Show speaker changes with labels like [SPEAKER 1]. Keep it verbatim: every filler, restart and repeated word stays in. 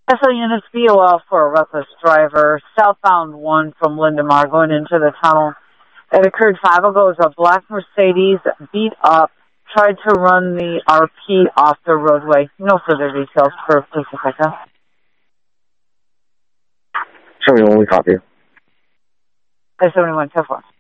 [SPEAKER 1] Special units B O L for a reckless driver. Southbound one from Lindemar going into the tunnel. It occurred five ago. It was a black Mercedes beat up. Tried to run the R P off the roadway. No further details for police detective.
[SPEAKER 2] Show me when we copy.
[SPEAKER 1] I seventy-one, ten four.